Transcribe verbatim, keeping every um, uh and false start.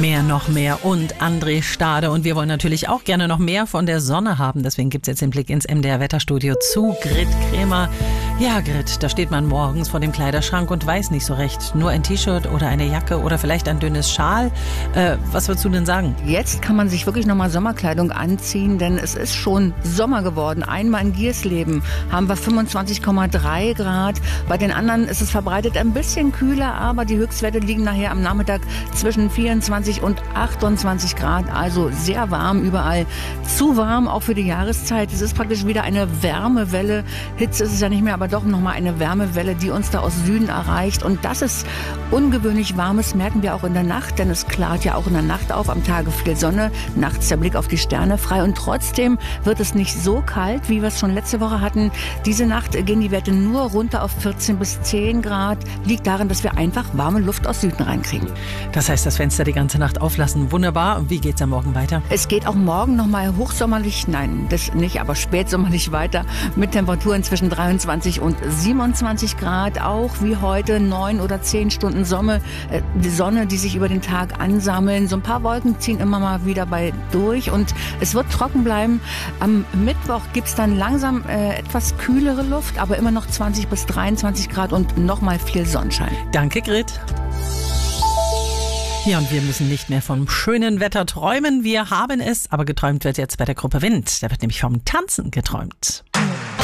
Mehr, noch mehr und André Stade. Und wir wollen natürlich auch gerne noch mehr von der Sonne haben. Deswegen gibt es jetzt den Blick ins M D R-Wetterstudio zu Grit Kremer. Ja, Grit, da steht man morgens vor dem Kleiderschrank und weiß nicht so recht. Nur ein T-Shirt oder eine Jacke oder vielleicht ein dünnes Schal. Äh, was würdest du denn sagen? Jetzt kann man sich wirklich nochmal Sommerkleidung anziehen, denn es ist schon Sommer geworden. Einmal in Giersleben haben wir fünfundzwanzig Komma drei Grad. Bei den anderen ist es verbreitet ein bisschen kühler, aber die Höchstwerte liegen nachher am Nachmittag zwischen vierundzwanzig und achtundzwanzig Grad. Also sehr warm überall. Zu warm auch für die Jahreszeit. Es ist praktisch wieder eine Wärmewelle. Hitze ist es ja nicht mehr, aber doch nochmal eine Wärmewelle, die uns da aus Süden erreicht. Und das ist ungewöhnlich warmes, merken wir auch in der Nacht, denn es klart ja auch in der Nacht auf, am Tage viel Sonne, nachts der Blick auf die Sterne frei und trotzdem wird es nicht so kalt, wie wir es schon letzte Woche hatten. Diese Nacht gehen die Werte nur runter auf vierzehn bis zehn Grad. Liegt daran, dass wir einfach warme Luft aus Süden reinkriegen. Das heißt, das Fenster die ganze Nacht auflassen. Wunderbar. Und wie geht's am Morgen weiter? Es geht auch morgen nochmal hochsommerlich, nein, das nicht, aber spätsommerlich weiter mit Temperaturen zwischen dreiundzwanzig und siebenundzwanzig Grad. Auch wie heute neun oder zehn Stunden Sonne, äh, die Sonne, die sich über den Tag ansammeln. So ein paar Wolken ziehen immer mal wieder bei durch und es wird trocken bleiben. Am Mittwoch gibt's dann langsam äh, etwas kühlere Luft, aber immer noch zwanzig bis dreiundzwanzig Grad und nochmal viel Sonnenschein. Danke, Grit. Ja, und wir müssen nicht mehr vom schönen Wetter träumen. Wir haben es, aber geträumt wird jetzt bei der Gruppe Wind. Da wird nämlich vom Tanzen geträumt.